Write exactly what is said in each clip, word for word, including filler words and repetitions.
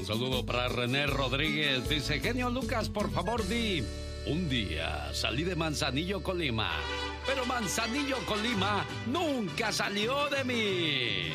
saludo para René Rodríguez. Dice, genio Lucas, por favor di, un día salí de Manzanillo, Colima, pero Manzanillo, Colima nunca salió de mí.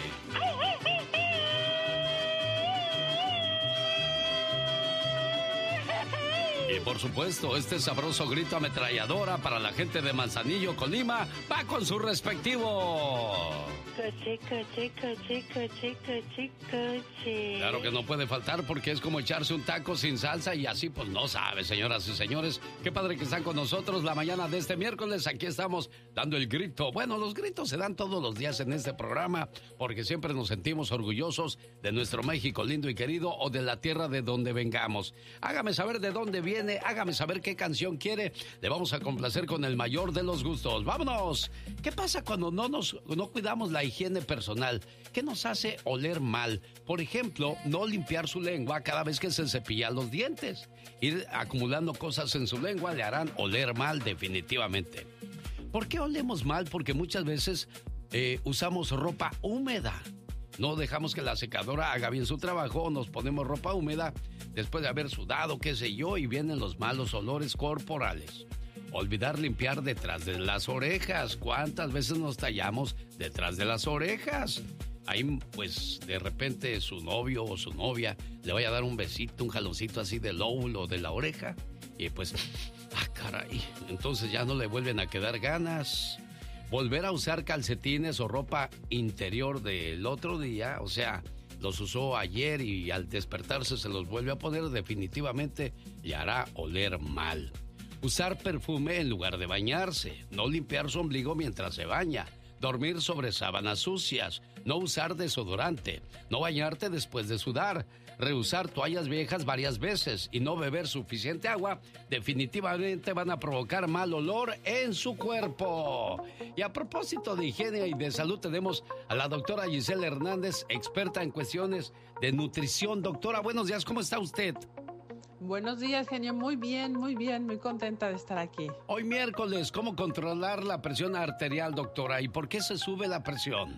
Y por supuesto, este sabroso grito ametralladora para la gente de Manzanillo, Colima, va con su respectivo. Coche, coche, coche, coche, coche, coche. Claro que no puede faltar porque es como echarse un taco sin salsa y así pues no sabe, señoras y señores. Qué padre que están con nosotros la mañana de este miércoles. Aquí estamos dando el grito. Bueno, los gritos se dan todos los días en este programa porque siempre nos sentimos orgullosos de nuestro México lindo y querido o de la tierra de donde vengamos. Hágame saber de dónde viene, hágame saber qué canción quiere. Le vamos a complacer con el mayor de los gustos. ¡Vámonos! ¿Qué pasa cuando no nos no cuidamos la higiene personal? ¿Qué nos hace oler mal? Por ejemplo, no limpiar su lengua cada vez que se cepilla los dientes. Ir acumulando cosas en su lengua le harán oler mal definitivamente. ¿Por qué olemos mal? Porque muchas veces eh, usamos ropa húmeda. No dejamos que la secadora haga bien su trabajo, nos ponemos ropa húmeda después de haber sudado, qué sé yo, y vienen los malos olores corporales. Olvidar limpiar detrás de las orejas. ¿Cuántas veces nos tallamos detrás de las orejas? Ahí, pues, de repente su novio o su novia le vaya a dar un besito, un jaloncito así del lóbulo de la oreja. Y pues, ah, caray, entonces ya no le vuelven a quedar ganas. Volver a usar calcetines o ropa interior del otro día, o sea, los usó ayer y al despertarse se los vuelve a poner, definitivamente le hará oler mal. Usar perfume en lugar de bañarse, no limpiar su ombligo mientras se baña, dormir sobre sábanas sucias, no usar desodorante, no bañarte después de sudar, reusar toallas viejas varias veces y no beber suficiente agua, definitivamente van a provocar mal olor en su cuerpo. Y a propósito de higiene y de salud, tenemos a la doctora Giselle Hernández, experta en cuestiones de nutrición. Doctora, buenos días, ¿cómo está usted? Buenos días, genio. Muy bien, muy bien. Muy contenta de estar aquí. Hoy miércoles, ¿cómo controlar la presión arterial, doctora? ¿Y por qué se sube la presión?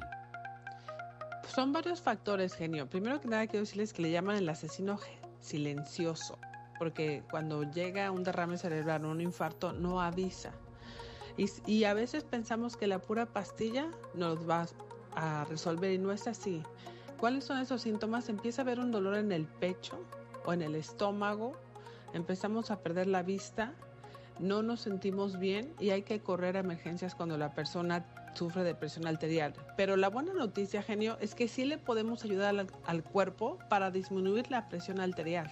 Son varios factores, genio. Primero que nada, quiero decirles que le llaman el asesino silencioso, porque cuando llega un derrame cerebral o un infarto, no avisa. Y, y a veces pensamos que la pura pastilla nos va a resolver y no es así. ¿Cuáles son esos síntomas? Empieza a haber un dolor en el pecho o en el estómago, empezamos a perder la vista, no nos sentimos bien y hay que correr a emergencias cuando la persona sufre de presión arterial. Pero la buena noticia, genio, es que sí le podemos ayudar al, al cuerpo para disminuir la presión arterial.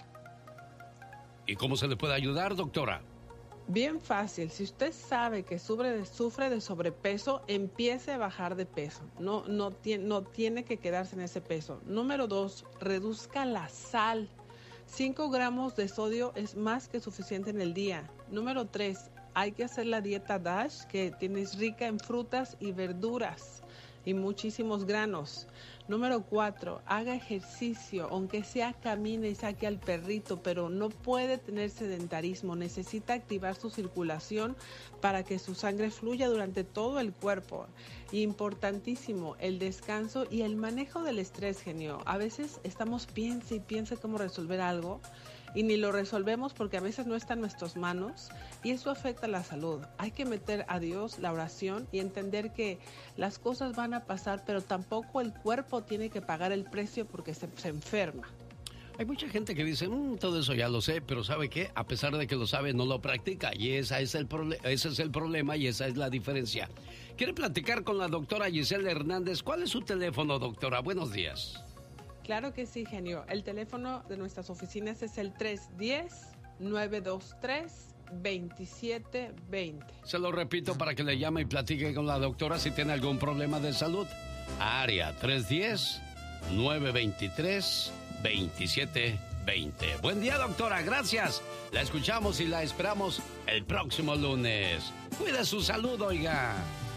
¿Y cómo se le puede ayudar, doctora? Bien fácil. Si usted sabe que sufre de, sufre de sobrepeso, empiece a bajar de peso. No, no, tiene, no tiene que quedarse en ese peso. Número dos, reduzca la sal. cinco gramos de sodio es más que suficiente en el día. Número tres, hay que hacer la dieta DASH, que tienes rica en frutas y verduras y muchísimos granos. Número cuatro, haga ejercicio, aunque sea camine y saque al perrito, pero no puede tener sedentarismo. Necesita activar su circulación para que su sangre fluya durante todo el cuerpo. Importantísimo, el descanso y el manejo del estrés, genio. A veces estamos piensa y piensa cómo resolver algo y ni lo resolvemos porque a veces no está en nuestras manos y eso afecta la salud. Hay que meter a Dios, la oración y entender que las cosas van a pasar, pero tampoco el cuerpo tiene que pagar el precio porque se, se enferma. Hay mucha gente que dice, mmm, todo eso ya lo sé, pero ¿sabe qué? A pesar de que lo sabe, no lo practica y esa es el prole- ese es el problema y esa es la diferencia. ¿Quiere platicar con la doctora Giselle Hernández? ¿Cuál es su teléfono, doctora? Buenos días. Claro que sí, genio. El teléfono de nuestras oficinas es el tres uno cero, nueve dos tres, dos siete dos cero. Se lo repito para que le llame y platique con la doctora si tiene algún problema de salud. Área tres uno cero, nueve dos tres, dos siete dos cero. Buen día, doctora. Gracias. La escuchamos y la esperamos el próximo lunes. Cuide su salud, oiga.